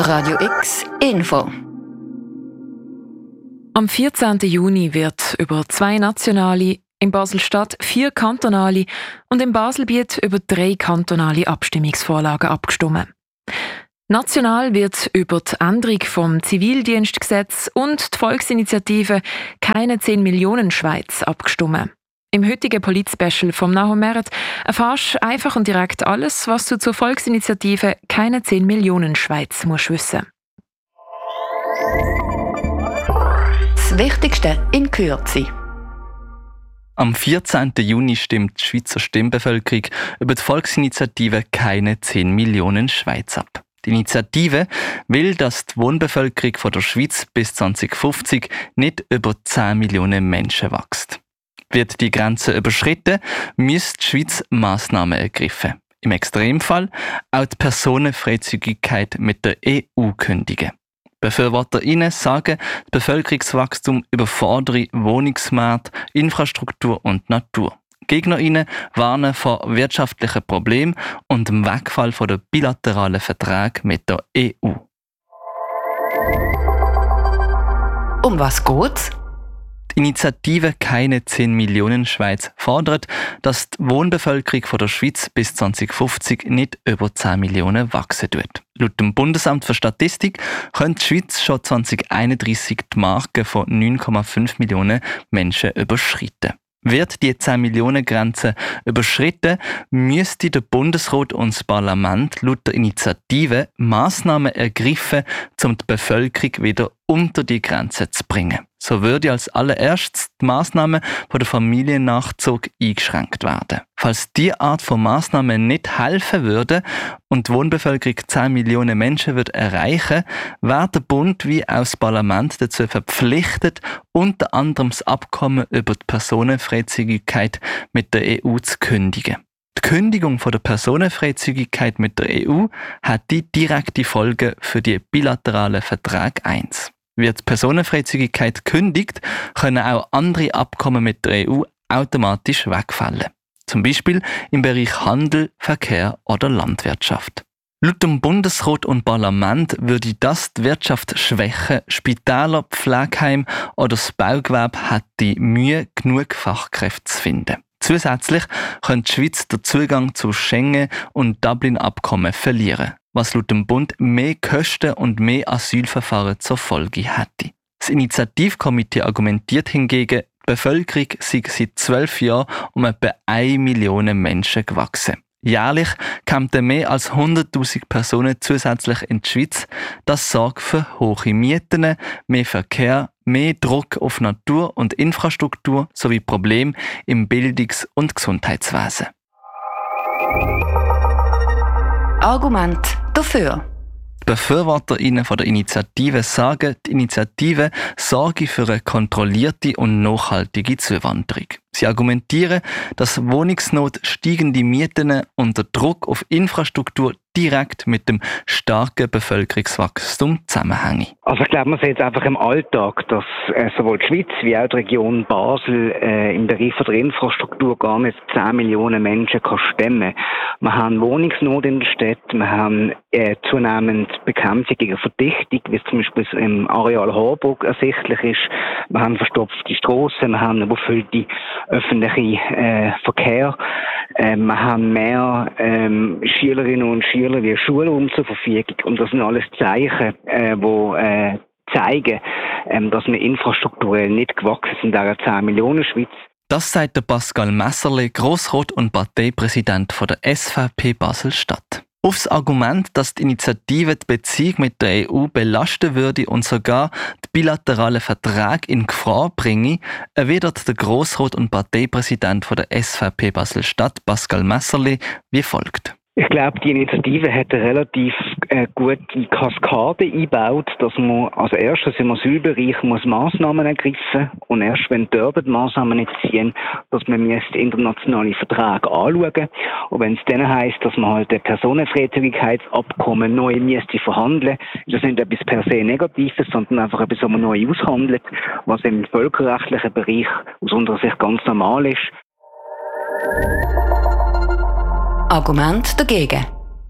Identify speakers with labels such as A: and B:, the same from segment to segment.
A: Radio X Info.
B: Am 14. Juni wird über 2 nationale, in Basel-Stadt 4 kantonale und im Baselbiet über 3 kantonale Abstimmungsvorlagen abgestimmt. National wird über die Änderung vom Zivildienstgesetz und die Volksinitiative «Keine 10 Millionen Schweiz» abgestimmt. Im heutigen Polit-Special vom Nahum Meret erfährst du einfach und direkt alles, was du zur Volksinitiative «Keine 10 Millionen Schweiz» musst wissen.
A: Das Wichtigste in Kürze.
C: Am 14. Juni stimmt die Schweizer Stimmbevölkerung über die Volksinitiative «Keine 10 Millionen Schweiz» ab. Die Initiative will, dass die Wohnbevölkerung von der Schweiz bis 2050 nicht über 10 Millionen Menschen wächst. Wird die Grenze überschritten, müsste die Schweiz Massnahmen ergreifen. Im Extremfall auch die Personenfreizügigkeit mit der EU kündigen. BefürworterInnen sagen, das Bevölkerungswachstum überfordere Wohnungsmarkt, Infrastruktur und Natur. GegnerInnen warnen vor wirtschaftlichen Problemen und dem Wegfall von der bilateralen Verträge mit der EU.
A: Um was geht's?
C: Die Initiative «Keine 10 Millionen Schweiz» fordert, dass die Wohnbevölkerung von der Schweiz bis 2050 nicht über 10 Millionen wachsen wird. Laut dem Bundesamt für Statistik könnte die Schweiz schon 2031 die Marke von 9,5 Millionen Menschen überschreiten. Wird die 10-Millionen-Grenze überschritten, müsste der Bundesrat und das Parlament laut der Initiative Massnahmen ergreifen, um die Bevölkerung wieder unter die Grenze zu bringen. So würde als allererstes die Massnahmen von der Familiennachzug eingeschränkt werden. Falls diese Art von Massnahmen nicht helfen würde und die Wohnbevölkerung 10 Millionen Menschen würde erreichen, wäre der Bund wie auch das Parlament dazu verpflichtet, unter anderem das Abkommen über die Personenfreizügigkeit mit der EU zu kündigen. Die Kündigung von der Personenfreizügigkeit mit der EU hat die direkte Folge für die bilateralen Verträge 1. Wird die Personenfreizügigkeit gekündigt, können auch andere Abkommen mit der EU automatisch wegfallen. Zum Beispiel im Bereich Handel, Verkehr oder Landwirtschaft. Laut dem Bundesrat und Parlament würde das die Wirtschaft schwächen. Spitäler, Pflegeheime oder das Baugewerbe hätte Mühe, genug Fachkräfte zu finden. Zusätzlich könnte die Schweiz den Zugang zu Schengen- und Dublin-Abkommen verlieren, was laut dem Bund mehr Kosten und mehr Asylverfahren zur Folge hätte. Das Initiativkomitee argumentiert hingegen, die Bevölkerung sei seit 12 Jahren um etwa 1 Million Menschen gewachsen. Jährlich kämen mehr als 100'000 Personen zusätzlich in die Schweiz. Das sorgt für hohe Mieten, mehr Verkehr, mehr Druck auf Natur und Infrastruktur sowie Probleme im Bildungs- und Gesundheitswesen.
A: Argument dafür.
C: Die BefürworterInnen von der Initiative sagen, die Initiative sorge für eine kontrollierte und nachhaltige Zuwanderung. Sie argumentieren, dass Wohnungsnot, steigende Mieten und der Druck auf Infrastruktur direkt mit dem starken Bevölkerungswachstum zusammenhängen.
D: Also ich glaube, man sieht einfach im Alltag, dass sowohl die Schweiz wie auch die Region Basel im Bereich von der Infrastruktur gar nicht 10 Millionen Menschen kann stemmen. Wir haben Wohnungsnot in der Stadt, wir haben zunehmend Bekämpfung gegen Verdichtung, wie es zum Beispiel im Areal Harburg ersichtlich ist. Wir haben verstopfte Strassen, wir haben überfüllte öffentliche Verkehr. Wir haben mehr Schülerinnen und Schüler wie Schulraum zur Verfügung. Und das sind alles Zeichen, die zeigen, dass wir infrastrukturell nicht gewachsen sind in dieser 10 Millionen Schweiz.
C: Das sagt der Pascal Messerli, Grossrat und Parteipräsident von der SVP Basel-Stadt. Aufs Argument, dass die Initiative die Beziehung mit der EU belasten würde und sogar die bilateralen Verträge in Gefahr bringe, erwidert der Grossrat und Parteipräsident von der SVP Basel-Stadt, Pascal Messerli, wie folgt.
D: Ich glaube, die Initiative hat eine relativ gute Kaskade eingebaut, dass man als erstes im Asylbereich muss Massnahmen ergreifen und erst wenn dort Massnahmen nicht ziehen, dass man internationale Verträge anschauen. Und wenn es dann heisst, dass man halt ein Personenfreizügigkeitsabkommen neu müsste verhandeln, ist das nicht etwas per se Negatives, sondern einfach etwas, was man neu aushandelt, was im völkerrechtlichen Bereich aus unserer Sicht ganz normal ist.
A: Argument dagegen.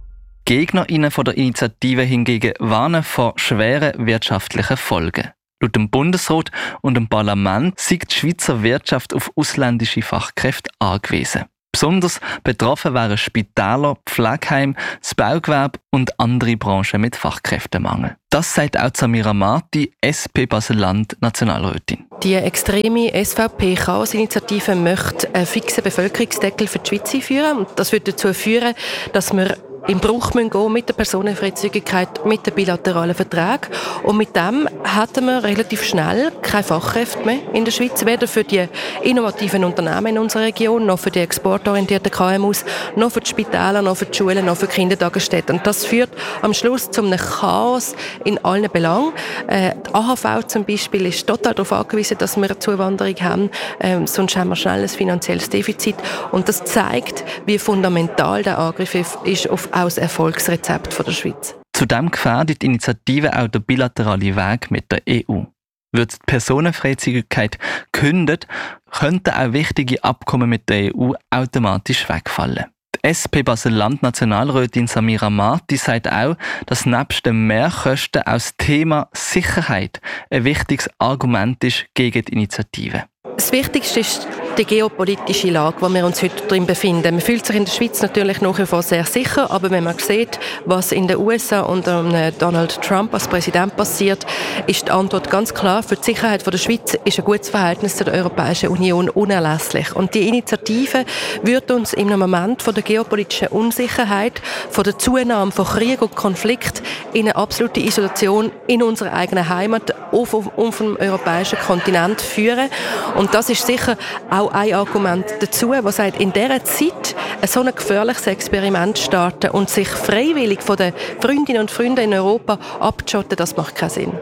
C: GegnerInnen von der Initiative hingegen warnen vor schweren wirtschaftlichen Folgen. Laut dem Bundesrat und dem Parlament sei die Schweizer Wirtschaft auf ausländische Fachkräfte angewiesen. Besonders betroffen wären Spitäler, Pflegeheime, das Baugewerbe und andere Branchen mit Fachkräftemangel. Das sagt auch Samira Marti, SP Basel-Land Nationalrätin.
E: Die extreme SVP-Chaos-Initiative möchte einen fixen Bevölkerungsdeckel für die Schweiz einführen. Und das würde dazu führen, dass wir in Bruch gehen mit der Personenfreizügigkeit, mit den bilateralen Verträgen. Und mit dem hätten wir relativ schnell keine Fachkräfte mehr in der Schweiz, weder für die innovativen Unternehmen in unserer Region, noch für die exportorientierten KMUs, noch für die Spitäler, noch für die Schulen, noch für die Kindertagesstätten. Und das führt am Schluss zu einem Chaos in allen Belangen. Die AHV zum Beispiel ist total darauf angewiesen, dass wir eine Zuwanderung haben, sonst haben wir schnell ein finanzielles Defizit. Und das zeigt, wie fundamental der Angriff ist auf auch das Erfolgsrezept der Schweiz.
C: Zudem gefährdet die Initiative auch den bilateralen Weg mit der EU. Wird die Personenfreizügigkeit gekündigt, könnten auch wichtige Abkommen mit der EU automatisch wegfallen. Die SP Basel-Land Nationalrätin Samira Marti sagt auch, dass nebst den Mehrkosten auch das Thema Sicherheit ein wichtiges Argument ist gegen die Initiative.
E: Das Wichtigste ist die geopolitische Lage, in der wir uns heute drin befinden. Man fühlt sich in der Schweiz natürlich nach wie vor sehr sicher, aber wenn man sieht, was in den USA unter Donald Trump als Präsident passiert, ist die Antwort ganz klar: Für die Sicherheit der Schweiz ist ein gutes Verhältnis zur Europäischen Union unerlässlich. Und die Initiative wird uns im Moment von der geopolitischen Unsicherheit, von der Zunahme von Krieg und Konflikt in eine absolute Isolation in unserer eigenen Heimat auf dem europäischen Kontinent führen. Und das ist sicher auch ein Argument dazu, das sagt, in dieser Zeit so ein gefährliches Experiment starten und sich freiwillig von den Freundinnen und Freunden in Europa abzuschotten, das macht keinen Sinn.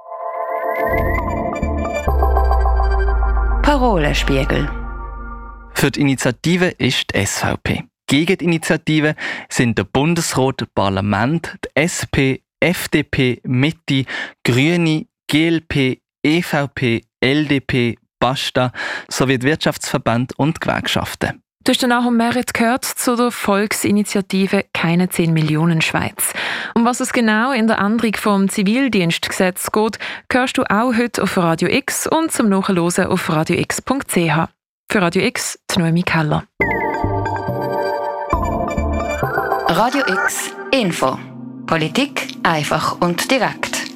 A: Parolenspiegel.
C: Für die Initiative ist die SVP. Gegen die Initiative sind der Bundesrat, das Parlament, die SP, FDP, Mitte, Grüne, GLP, EVP, LDP, Basta sowie die Wirtschaftsverbände und Gewerkschaften.
B: Du hast dann auch Merit gehört zu der Volksinitiative «Keine 10 Millionen Schweiz». Um was es genau in der Änderung vom Zivildienstgesetz geht, hörst du auch heute auf Radio X und zum Nachhören auf radiox.ch. Für Radio X, die Noemi Keller.
A: Radio X Info. Politik einfach und direkt.